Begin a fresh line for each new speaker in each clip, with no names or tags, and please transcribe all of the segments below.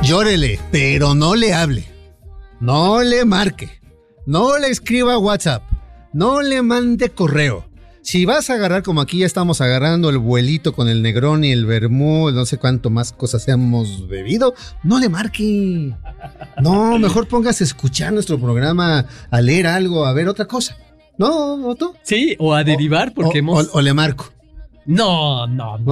Llórele, pero no le hable, no le marque, no le escriba WhatsApp, no le mande correo. Si vas a agarrar, como aquí ya estamos agarrando el vuelito con el Negroni, el vermú, no sé cuánto más cosas hemos bebido, no le marque. No, mejor póngase a escuchar nuestro programa, a leer algo, a ver otra cosa. ¿No, Otto?
Sí, o a derivar, porque
o le marco.
No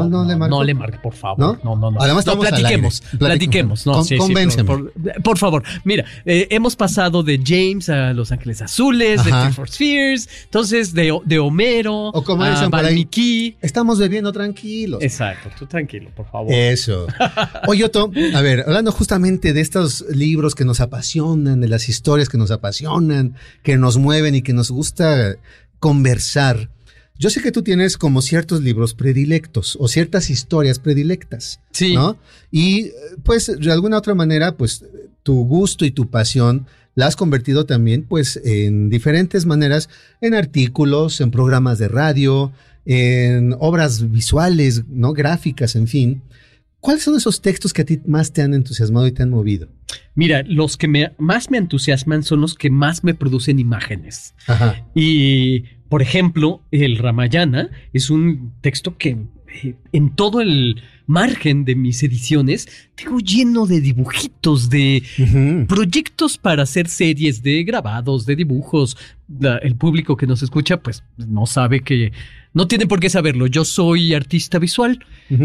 le marque, por favor. No.
Además,
platiquemos. No,
convénceme.
Por favor, mira, hemos pasado de James a Los Ángeles Azules, de Tears for Fears, entonces de Homero
o como
a Valmiki.
Estamos bebiendo tranquilos.
Exacto, tú tranquilo, por favor.
Eso. Oye, Otto, a ver, hablando justamente de estos libros que nos apasionan, de las historias que nos apasionan, que nos mueven y que nos gusta conversar. Yo sé que tú tienes como ciertos libros predilectos o ciertas historias predilectas,
sí,
¿no? Y pues de alguna otra manera, pues tu gusto y tu pasión la has convertido también pues en diferentes maneras, en artículos, en programas de radio, en obras visuales, ¿no? Gráficas, en fin. ¿Cuáles son esos textos que a ti más te han entusiasmado y te han movido?
Mira, los que más me entusiasman son los que más me producen imágenes.
Ajá.
Y, por ejemplo, el Ramayana es un texto que en todo el margen de mis ediciones tengo lleno de dibujitos, de proyectos para hacer series de grabados, de dibujos. El público que nos escucha pues no sabe que... No tiene por qué saberlo. Yo soy artista visual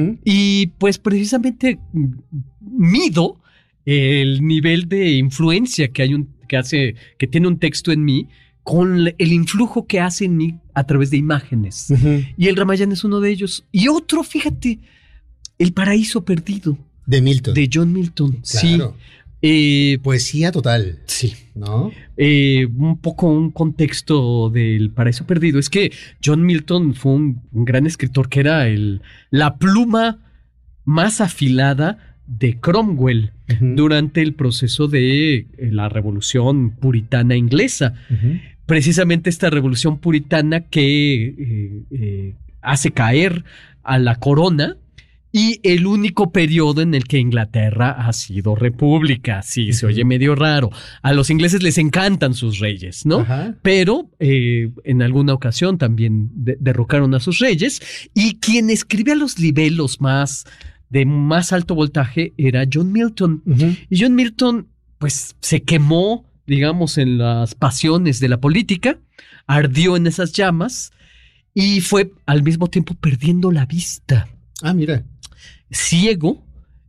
y pues precisamente mido el nivel de influencia que tiene un texto en mí con el influjo que hace en mí a través de imágenes. Y el Ramayana es uno de ellos. Y otro, fíjate, El Paraíso Perdido.
De Milton.
De John Milton.
Claro.
Sí.
Poesía total.
Sí.
¿No?
Un poco un contexto del Paraíso Perdido es que John Milton fue un gran escritor que era la pluma más afilada de Cromwell durante el proceso de la Revolución Puritana inglesa. Precisamente esta Revolución Puritana que hace caer a la corona y el único periodo en el que Inglaterra ha sido república. Sí, se oye medio raro. A los ingleses les encantan sus reyes, ¿no? Pero en alguna ocasión también derrocaron a sus reyes y quien escribía los libelos de más alto voltaje era John Milton. Y John Milton, pues, se quemó, digamos, en las pasiones de la política, ardió en esas llamas y fue al mismo tiempo perdiendo la vista.
Ah, mira.
Ciego,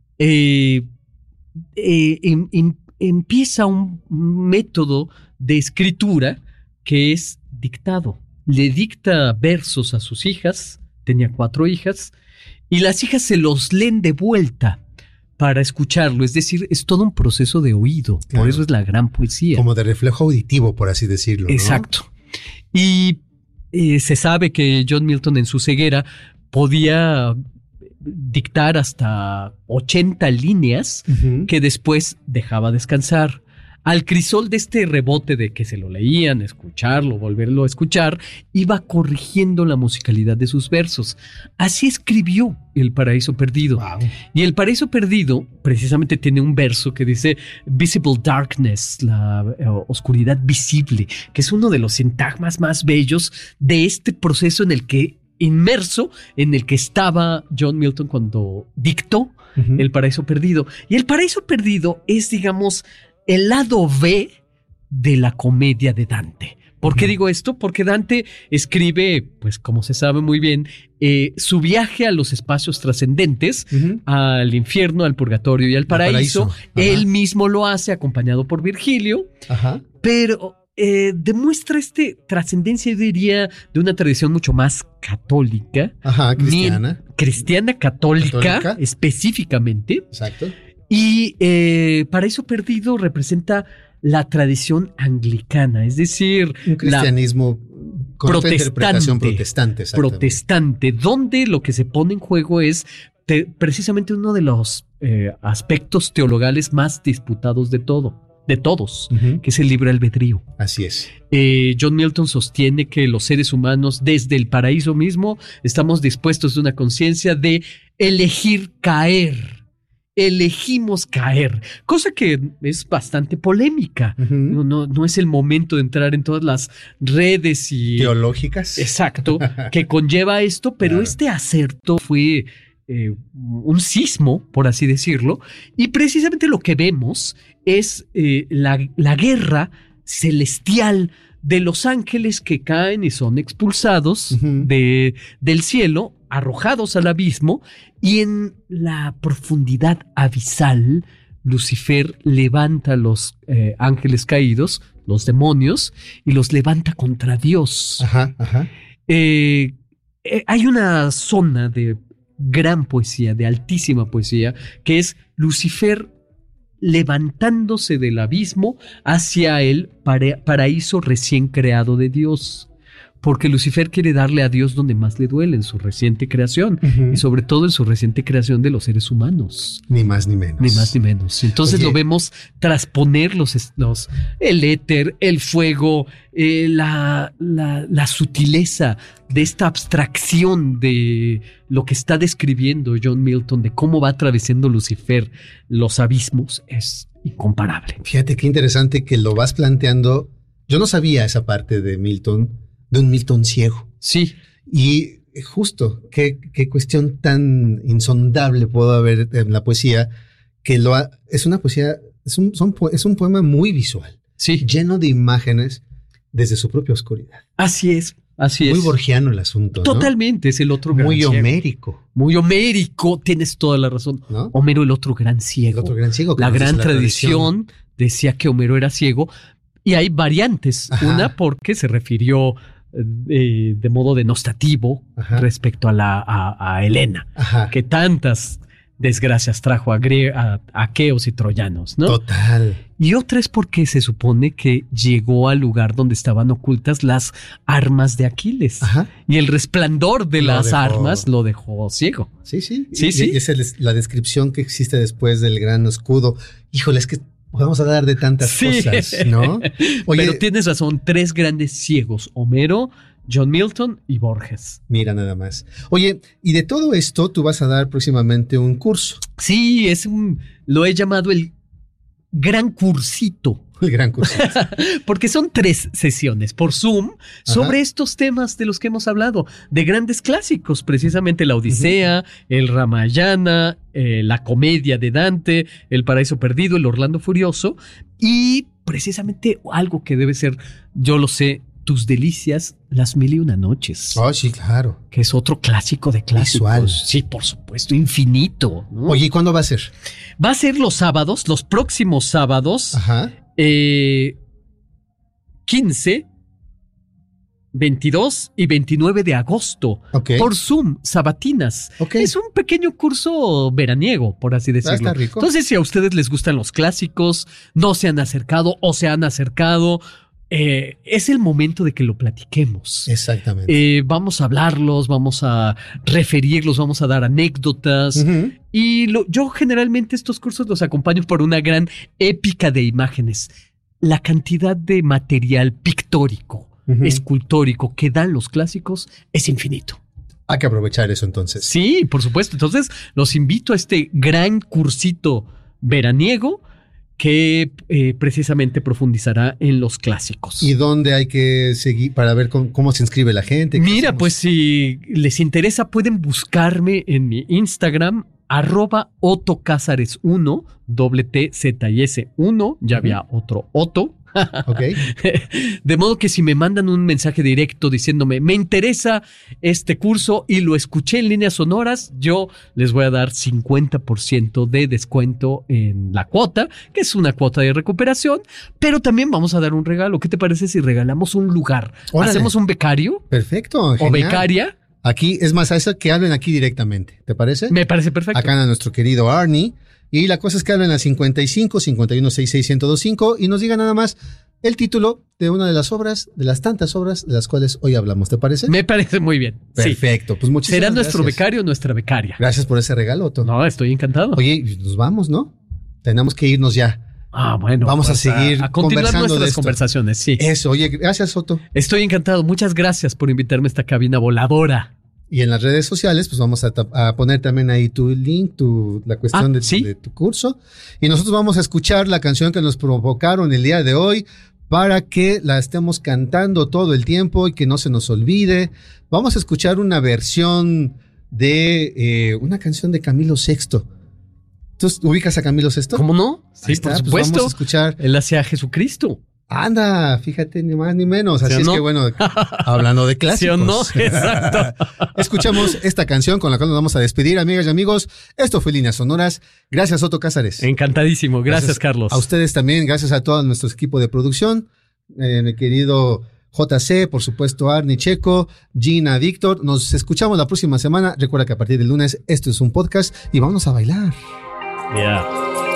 empieza un método de escritura que es dictado. Le dicta versos a sus hijas, tenía 4 hijas, y las hijas se los leen de vuelta para escucharlo. Es decir, es todo un proceso de oído. Claro. Por eso es la gran poesía.
Como de reflejo auditivo, por así decirlo, ¿no?
Exacto. Y se sabe que John Milton en su ceguera podía dictar hasta 80 líneas que después dejaba descansar. Al crisol de este rebote de que se lo leían, escucharlo, volverlo a escuchar, iba corrigiendo la musicalidad de sus versos. Así escribió El Paraíso Perdido.
Wow.
Y El Paraíso Perdido precisamente tiene un verso que dice Visible Darkness, la oscuridad visible, que es uno de los sintagmas más bellos de este proceso inmerso en el que estaba John Milton cuando dictó El Paraíso Perdido. Y El Paraíso Perdido es, digamos, el lado B de la comedia de Dante. ¿Por qué digo esto? Porque Dante escribe, pues como se sabe muy bien, su viaje a los espacios trascendentes, al infierno, al purgatorio y al paraíso. Él mismo lo hace acompañado por Virgilio, pero demuestra trascendencia, yo diría, de una tradición mucho más católica. Cristiana, católica específicamente.
Exacto.
Y Paraíso Perdido representa la tradición anglicana, es decir,
un cristianismo con interpretación protestante,
donde lo que se pone en juego es precisamente uno de los aspectos teologales más disputados de todos, que es el libre albedrío.
Así es.
John Milton sostiene que los seres humanos, desde el paraíso mismo, estamos dispuestos de una conciencia de elegir caer elegimos caer, cosa que es bastante polémica.
Ujú.
No es el momento de entrar en todas las redes y
Teológicas.
exacto que conlleva esto, pero
Claro.
este acerto fue un sismo, por así decirlo, y precisamente lo que vemos es la guerra celestial de los ángeles que caen y son expulsados
Ujú.
del cielo, arrojados al abismo, y en la profundidad abisal, Lucifer levanta a los ángeles caídos, los demonios, y los levanta contra Dios.
Ajá, ajá.
Hay una zona de gran poesía, de altísima poesía, que es Lucifer levantándose del abismo hacia el paraíso recién creado de Dios. Porque Lucifer quiere darle a Dios donde más le duele, en su reciente creación,
Ujú.
y sobre todo en su reciente creación de los seres humanos.
Ni más ni menos.
Ni más ni menos. Entonces
Oye.
lo vemos trasponer el éter, el fuego, la sutileza de esta abstracción de lo que está describiendo John Milton, de cómo va atravesando Lucifer los abismos, es incomparable.
Fíjate qué interesante que lo vas planteando. Yo no sabía esa parte de Milton, de un Milton ciego.
Sí,
Y justo, qué cuestión tan insondable puede haber en la poesía, que es una poesía, es un poema muy visual,
sí,
lleno de imágenes desde su propia oscuridad.
así es, así
Muy
es.
borgiano el asunto, ¿no?
Totalmente, es el otro gran
Muy
ciego.
homérico,
Muy homérico, tienes toda la razón.
¿no?
Homero, el otro gran
El
ciego.
otro gran ciego. que
La
nos
gran
dice
tradición decía que Homero era ciego, y hay variantes.
Ajá.
Una porque se refirió de modo denostativo
Ajá.
respecto a Helena,
Ajá.
que tantas desgracias trajo a aqueos y troyanos, ¿no?
Total.
Y otra es porque se supone que llegó al lugar donde estaban ocultas las armas de Aquiles.
Ajá.
Y el resplandor de
Lo
las
dejó.
armas lo dejó ciego.
Sí, sí.
Sí,
Y
sí.
esa es la descripción que existe después del gran escudo. Híjole, es que podemos hablar de tantas
Sí.
cosas, ¿no? Oye,
Pero tienes razón, tres grandes ciegos: Homero, John Milton y Borges.
mira nada más. Oye, y de todo esto tú vas a dar próximamente un curso.
Sí, lo he llamado el gran cursito,
El gran curso.
porque son 3 sesiones por Zoom sobre estos temas de los que hemos hablado, de grandes clásicos, precisamente la Odisea, el Ramayana, la comedia de Dante, el Paraíso Perdido, el Orlando Furioso, y precisamente algo que debe ser, yo lo sé, tus delicias, las 1001 noches.
Oh, sí, claro.
Que es otro clásico de clásicos.
Visual.
Sí, por supuesto, infinito, ¿no?
Oye, ¿y cuándo va a ser?
Va a ser los sábados, los próximos sábados,
Ajá.
15, 22 y 29 de agosto,
Ok.
por Zoom, sabatinas.
Ok.
Es un pequeño curso veraniego, por así decirlo.
está rico.
Entonces, si a ustedes les gustan los clásicos, no se han acercado o se han acercado, es el momento de que lo platiquemos.
Exactamente.
Vamos a hablarlos, vamos a referirlos, vamos a dar anécdotas.
Ujú.
Y yo generalmente estos cursos los acompaño por una gran épica de imágenes. La cantidad de material pictórico,
Ujú.
escultórico que dan los clásicos es infinito.
Hay que aprovechar eso entonces.
Sí, por supuesto. Entonces los invito a este gran cursito veraniego que precisamente profundizará en los clásicos.
¿Y dónde hay que seguir para ver cómo se inscribe la gente? ¿Qué
Mira,
hacemos?
pues si les interesa pueden buscarme en mi Instagram, @OtoCázares1, TZS1, ya había otro Otto.
Ok.
De modo que si me mandan un mensaje directo diciéndome, me interesa este curso y lo escuché en líneas sonoras, yo les voy a dar 50% de descuento en la cuota, que es una cuota de recuperación, pero también vamos a dar un regalo. ¿Qué te parece si regalamos un lugar?
Órale.
¿Hacemos un becario
Perfecto.
o
Genial.
becaria?
Aquí, es más, a eso que hablen aquí directamente. ¿Te parece?
Me parece perfecto.
Acá a nuestro querido Arnie. Y la cosa es que hablen al 55 51 66 1025 y nos digan nada más el título de una de las obras, de las tantas obras de las cuales hoy hablamos. ¿Te parece?
Me parece muy bien. Sí.
Perfecto. Pues muchísimas
Será nuestro
gracias.
becario o nuestra becaria.
Gracias por ese regalo, Otto.
No, estoy encantado.
Oye, nos vamos, ¿no? Tenemos que irnos ya.
Bueno.
Vamos a
pues,
seguir
a continuar
conversando de
nuestras
esto.
conversaciones, sí.
Eso, oye, gracias, Otto.
Estoy encantado. Muchas gracias por invitarme a esta cabina voladora.
Y en las redes sociales, pues vamos a poner también ahí tu link, la cuestión de tu curso. Y nosotros vamos a escuchar la canción que nos provocaron el día de hoy para que la estemos cantando todo el tiempo y que no se nos olvide. Vamos a escuchar una versión de una canción de Camilo VI. ¿Tú ubicas a Camilo VI?
¿Cómo no?
Sí, por supuesto. Pues vamos a escuchar.
Él hacía a Jesucristo.
Anda, fíjate, ni más ni menos. Así
¿Sí
es
no?
que bueno, hablando de clásicos.
¿Sí o no? Exacto.
Escuchamos esta canción con la cual nos vamos a despedir, amigas y amigos. Esto fue Líneas Sonoras. Gracias, Otto Cázares.
Encantadísimo. Gracias, Carlos.
A ustedes también. Gracias a todo nuestro equipo de producción. Mi querido JC, por supuesto, Arnie Checo, Gina, Víctor. Nos escuchamos la próxima semana. Recuerda que a partir del lunes esto es un podcast y vámonos a bailar.
Yeah.